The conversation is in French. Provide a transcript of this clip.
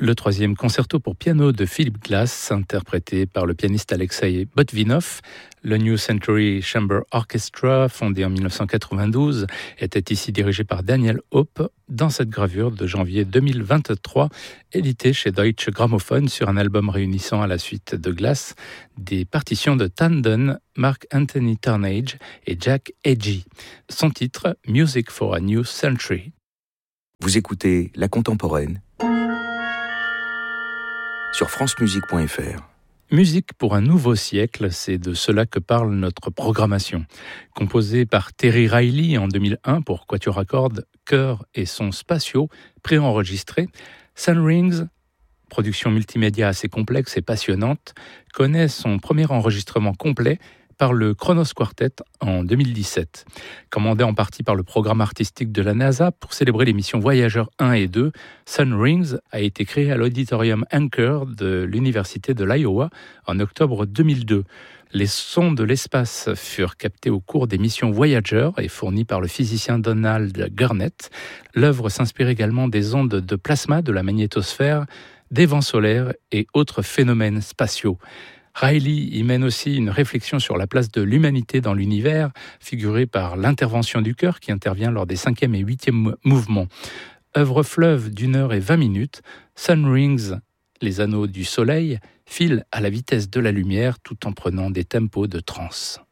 le troisième concerto pour piano de Philip Glass, interprété par le pianiste Alexei Botvinov. Le New Century Chamber Orchestra, fondé en 1992, était ici dirigé par Daniel Hope dans cette gravure de janvier 2023, éditée chez Deutsche Grammophon sur un album réunissant à la suite de Glass des partitions de Tandon, Mark Anthony Turnage et Jack Edgy. Son titre, Music for a New Century. Vous écoutez La Contemporaine sur francemusique.fr. Musique pour un nouveau siècle, c'est de cela que parle notre programmation. Composée par Terry Riley en 2001 pour quatuor à cordes, chœur et sons spatiaux préenregistrés, Sun Rings, production multimédia assez complexe et passionnante, connaît son premier enregistrement complet par le Kronos Quartet en 2017. Commandé en partie par le programme artistique de la NASA pour célébrer les missions Voyager 1 et 2, Sun Rings a été créé à l'auditorium Anchor de l'Université de l'Iowa en octobre 2002. Les sons de l'espace furent captés au cours des missions Voyager et fournis par le physicien Donald Gurnett. L'œuvre s'inspire également des ondes de plasma de la magnétosphère, des vents solaires et autres phénomènes spatiaux. Riley y mène aussi une réflexion sur la place de l'humanité dans l'univers, figurée par l'intervention du chœur qui intervient lors des 5e et 8e mouvements. Œuvre fleuve d'1h20, Sun Rings, les anneaux du soleil, filent à la vitesse de la lumière tout en prenant des tempos de trance.